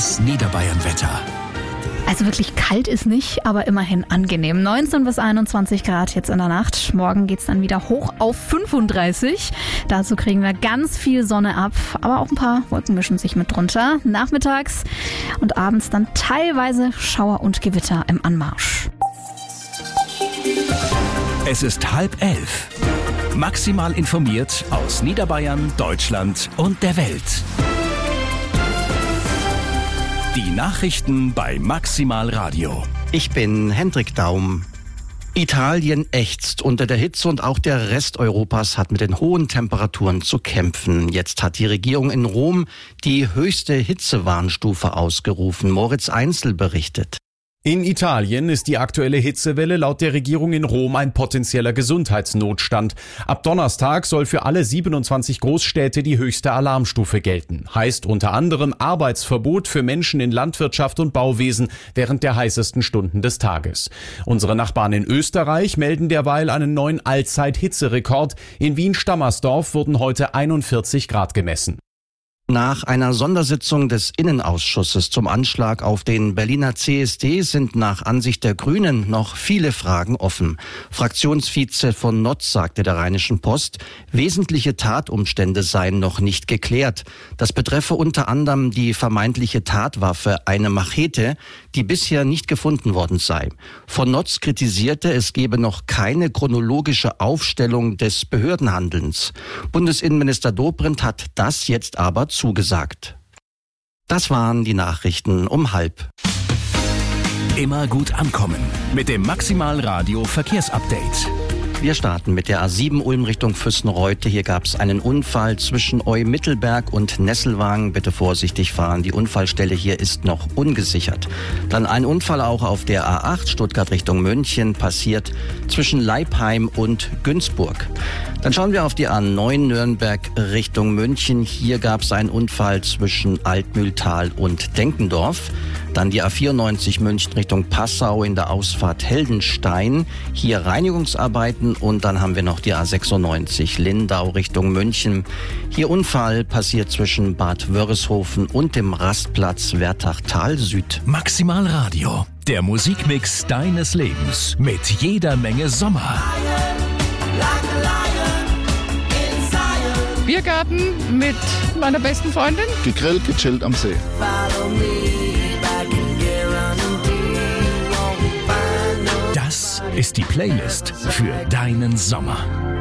Das Niederbayern-Wetter. Also wirklich kalt ist nicht, aber immerhin angenehm. 19 bis 21 Grad jetzt in der Nacht. Morgen geht's dann wieder hoch auf 35. Dazu kriegen wir ganz viel Sonne ab, aber auch ein paar Wolken mischen sich mit drunter. Nachmittags und abends dann teilweise Schauer und Gewitter im Anmarsch. Es ist 10:30. Maximal informiert aus Niederbayern, Deutschland und der Welt. Die Nachrichten bei Maximal Radio. Ich bin Hendrik Daum. Italien ächzt unter der Hitze und auch der Rest Europas hat mit den hohen Temperaturen zu kämpfen. Jetzt hat die Regierung in Rom die höchste Hitzewarnstufe ausgerufen. Moritz Einzel berichtet. In Italien ist die aktuelle Hitzewelle laut der Regierung in Rom ein potenzieller Gesundheitsnotstand. Ab Donnerstag soll für alle 27 Großstädte die höchste Alarmstufe gelten. Heißt unter anderem Arbeitsverbot für Menschen in Landwirtschaft und Bauwesen während der heißesten Stunden des Tages. Unsere Nachbarn in Österreich melden derweil einen neuen Allzeit-Hitzerekord. In Wien-Stammersdorf wurden heute 41 Grad gemessen. Nach einer Sondersitzung des Innenausschusses zum Anschlag auf den Berliner CSD sind nach Ansicht der Grünen noch viele Fragen offen. Fraktionsvize von Notz sagte der Rheinischen Post, wesentliche Tatumstände seien noch nicht geklärt. Das betreffe unter anderem die vermeintliche Tatwaffe, eine Machete, die bisher nicht gefunden worden sei. Von Notz kritisierte, es gebe noch keine chronologische Aufstellung des Behördenhandelns. Bundesinnenminister Dobrindt hat das jetzt aber zugesagt. Das waren die Nachrichten um 12:30. Immer gut ankommen mit dem Maximal Radio Verkehrsupdate. Wir starten mit der A7 Ulm Richtung Füssenreute. Hier gab es einen Unfall zwischen Eu-Mittelberg und Nesselwagen. Bitte vorsichtig fahren. Die Unfallstelle hier ist noch ungesichert. Dann ein Unfall auch auf der A8 Stuttgart Richtung München passiert zwischen Leipheim und Günzburg. Dann schauen wir auf die A9 Nürnberg Richtung München. Hier gab es einen Unfall zwischen Altmühltal und Denkendorf. Dann die A94 München Richtung Passau in der Ausfahrt Heldenstein. Hier Reinigungsarbeiten und dann haben wir noch die A96 Lindau Richtung München. Hier Unfall passiert zwischen Bad Wörishofen und dem Rastplatz Wertachtal Süd. Maximal Radio, der Musikmix deines Lebens mit jeder Menge Sommer. Biergarten mit meiner besten Freundin. Gegrillt, gechillt am See. Das ist die Playlist für deinen Sommer.